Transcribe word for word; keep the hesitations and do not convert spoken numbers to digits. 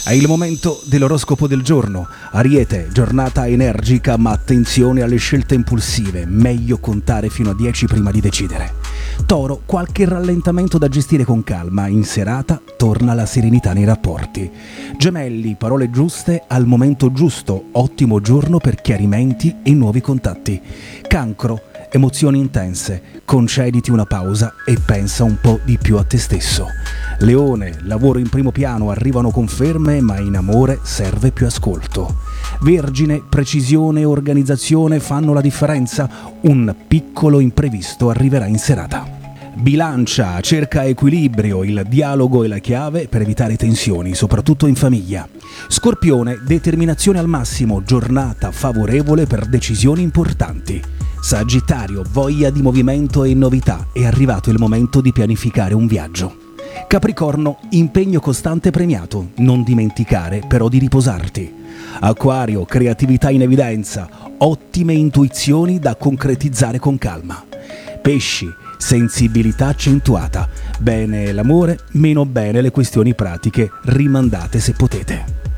È il momento dell'oroscopo del giorno. Ariete, giornata energica ma attenzione alle scelte impulsive, meglio contare fino a dieci prima di decidere. Toro, qualche rallentamento da gestire con calma, in serata torna la serenità nei rapporti. Gemelli, parole giuste al momento giusto, ottimo giorno per chiarimenti e nuovi contatti. Cancro, emozioni intense, concediti una pausa e pensa un po' di più a te stesso. Leone, lavoro in primo piano, arrivano conferme, ma in amore serve più ascolto. Vergine, precisione e organizzazione fanno la differenza, un piccolo imprevisto arriverà in serata. Bilancia, cerca equilibrio, il dialogo è la chiave per evitare tensioni, soprattutto in famiglia. Scorpione, determinazione al massimo, giornata favorevole per decisioni importanti. Sagittario, voglia di movimento e novità, è arrivato il momento di pianificare un viaggio. Capricorno, impegno costante premiato, non dimenticare però di riposarti. Acquario, creatività in evidenza, ottime intuizioni da concretizzare con calma. Pesci, sensibilità accentuata, bene l'amore, meno bene le questioni pratiche, rimandate se potete.